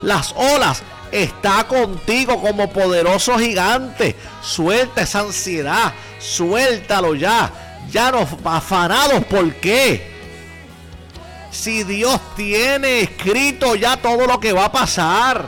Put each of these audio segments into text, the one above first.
las olas, está contigo como poderoso gigante. Suelta esa ansiedad, suéltalo ya. Ya no afanados, ¿por qué? Si Dios tiene escrito ya todo lo que va a pasar.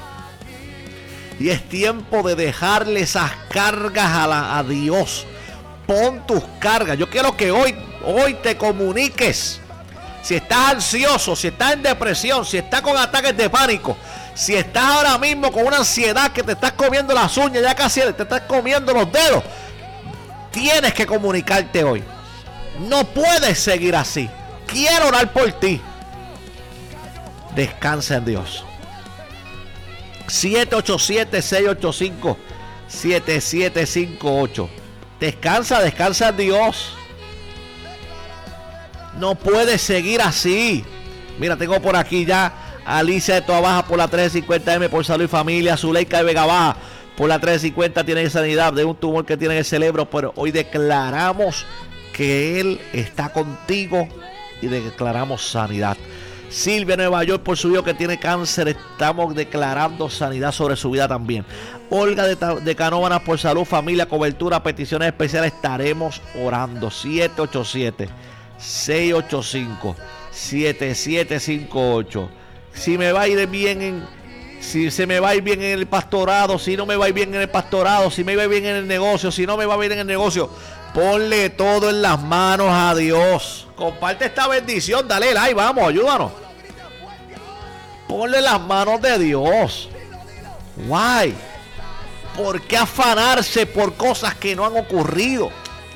Y es tiempo de dejarle esas cargas a Dios. Pon tus cargas. Yo quiero que hoy te comuniques. Si estás ansioso, si estás en depresión, si estás con ataques de pánico, si estás ahora mismo con una ansiedad que te estás comiendo las uñas, ya casi te estás comiendo los dedos, tienes que comunicarte hoy. No puedes seguir así. Quiero orar por ti. Descansa en Dios. 787-685-7758. Descansa en Dios. No puedes seguir así. Mira, tengo por aquí ya a Alicia de Toa Baja por la 350M por Salud y Familia. Zuleika de Vega Baja por la 350 tiene sanidad de un tumor que tiene en el cerebro. Pero hoy declaramos que Él está contigo y declaramos sanidad. Silvia de Nueva York por su hijo que tiene cáncer, estamos declarando sanidad sobre su vida también. Olga de Canóvanas por salud, familia, cobertura, peticiones especiales, estaremos orando. 787-685-7758. Si me va a ir bien si se me va a ir bien en el pastorado, si no me va a ir bien en el pastorado, si me va a ir bien en el negocio, si no me va a ir bien en el negocio, ponle todo en las manos a Dios. Comparte esta bendición, dale like, vamos, ayúdanos. Ponle las manos de Dios. Why? ¿Por qué afanarse por cosas que no han ocurrido?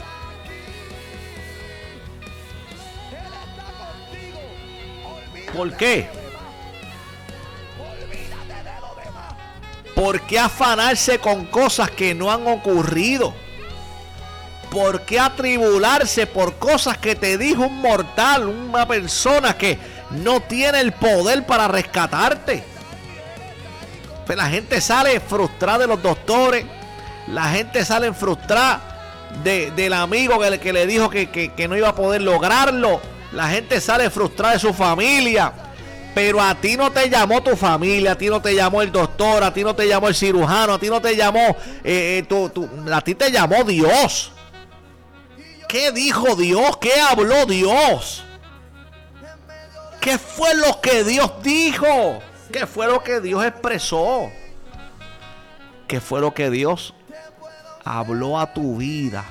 ¿Por qué? ¿Por qué afanarse con cosas que no han ocurrido? ¿Por qué atribularse por cosas que te dijo un mortal, una persona que no tiene el poder para rescatarte? Pues la gente sale frustrada de los doctores, la gente sale frustrada del amigo que le dijo que no iba a poder lograrlo, la gente sale frustrada de su familia, pero a ti no te llamó tu familia, a ti no te llamó el doctor, a ti no te llamó el cirujano, a ti no te llamó, a ti te llamó Dios. ¿Qué dijo Dios? ¿Qué habló Dios? ¿Qué fue lo que Dios dijo? ¿Qué fue lo que Dios expresó? ¿Qué fue lo que Dios habló a tu vida?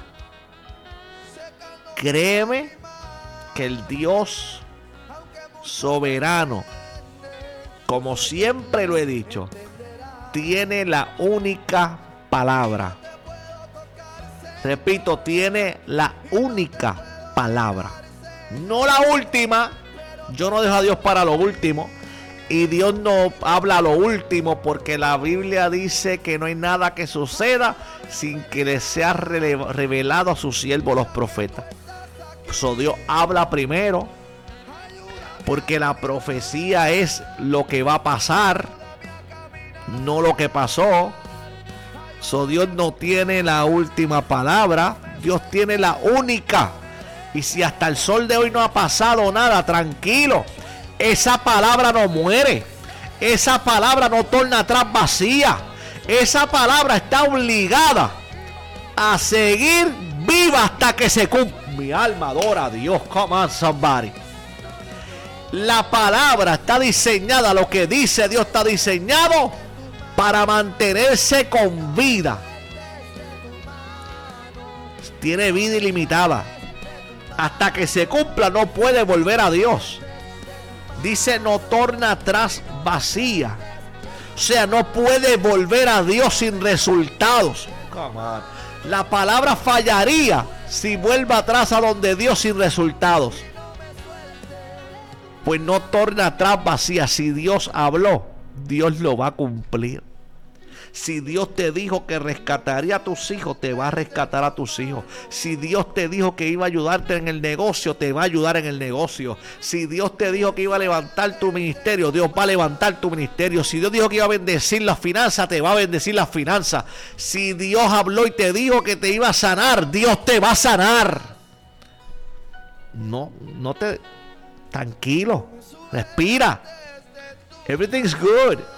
Créeme que el Dios soberano, como siempre lo he dicho, tiene la única palabra. Repito, tiene la única palabra. No la última. Yo no dejo a Dios para lo último. Y Dios no habla lo último, porque la Biblia dice que no hay nada que suceda sin que le sea revelado a sus siervos los profetas. So, Dios habla primero, porque la profecía es lo que va a pasar, no lo que pasó. So, Dios no tiene la última palabra, Dios tiene la única. Y si hasta el sol de hoy no ha pasado nada, tranquilo, esa palabra no muere, esa palabra no torna atrás vacía, esa palabra está obligada a seguir viva hasta que se cumpla. Mi alma adora a Dios. Come on, somebody. La palabra está diseñada, lo que dice Dios está diseñado para mantenerse con vida. Tiene vida ilimitada. Hasta que se cumpla no puede volver a Dios. Dice, no torna atrás vacía. O sea, no puede volver a Dios sin resultados. Come on. La palabra fallaría si vuelve atrás a donde Dios sin resultados. Pues no torna atrás vacía. Si Dios habló, Dios lo va a cumplir. Si Dios te dijo que rescataría a tus hijos, te va a rescatar a tus hijos. Si Dios te dijo que iba a ayudarte en el negocio, te va a ayudar en el negocio. Si Dios te dijo que iba a levantar tu ministerio, Dios va a levantar tu ministerio. Si Dios dijo que iba a bendecir las finanzas, te va a bendecir las finanzas. Si Dios habló y te dijo que te iba a sanar, Dios te va a sanar. Tranquilo, respira. Everything's good.